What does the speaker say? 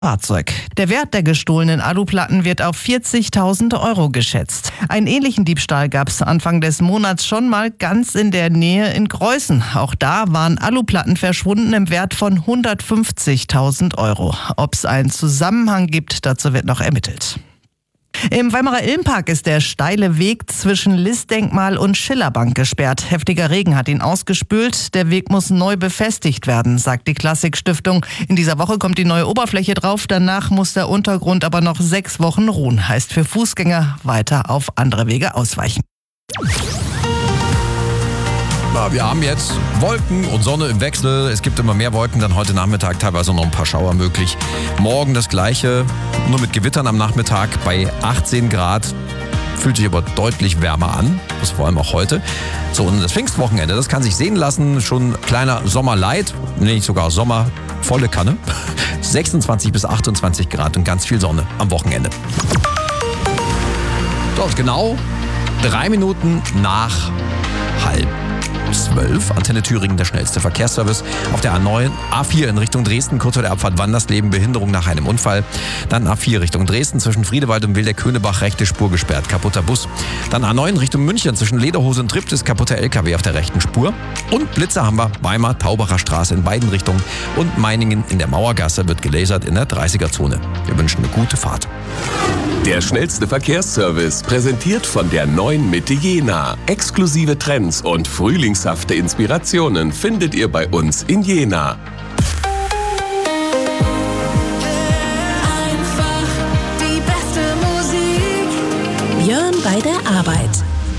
Fahrzeug. Der Wert der gestohlenen Aluplatten wird auf 40.000 Euro geschätzt. Einen ähnlichen Diebstahl gab es Anfang des Monats schon mal ganz in der Nähe in Greußen. Auch da waren Aluplatten verschwunden im Wert von 150.000 Euro. Ob es einen Zusammenhang gibt, dazu wird noch ermittelt. Im Weimarer Ilmpark ist der steile Weg zwischen List-Denkmal und Schillerbank gesperrt. Heftiger Regen hat ihn ausgespült. Der Weg muss neu befestigt werden, sagt die Klassik-Stiftung. In dieser Woche kommt die neue Oberfläche drauf. Danach muss der Untergrund aber noch 6 Wochen ruhen. Heißt für Fußgänger weiter auf andere Wege ausweichen. Na, wir haben jetzt Wolken und Sonne im Wechsel. Es gibt immer mehr Wolken, dann heute Nachmittag teilweise noch ein paar Schauer möglich. Morgen das Gleiche, nur mit Gewittern am Nachmittag bei 18 Grad. Fühlt sich aber deutlich wärmer an, das vor allem auch heute. So, und das Pfingstwochenende, das kann sich sehen lassen. Schon kleiner Sommerlight, nicht sogar Sommer, volle Kanne. 26 bis 28 Grad und ganz viel Sonne am Wochenende. Dort genau 3 Minuten nach 11:30. Antenne Thüringen, der schnellste Verkehrsservice. Auf der A9, A4 in Richtung Dresden, kurz vor der Abfahrt Wandersleben, Behinderung nach einem Unfall. Dann A4 Richtung Dresden, zwischen Friedewald und Wildeck-Köhnebach, rechte Spur gesperrt, kaputter Bus. Dann A9 Richtung München, zwischen Lederhose und Triptis, kaputter LKW auf der rechten Spur. Und Blitzer haben wir, Weimar, Taubacher Straße in beiden Richtungen. Und Meiningen in der Mauergasse wird gelasert in der 30er-Zone. Wir wünschen eine gute Fahrt. Der schnellste Verkehrsservice, präsentiert von der neuen Mitte Jena. Exklusive Trends und frühlingshafte Inspirationen findet ihr bei uns in Jena.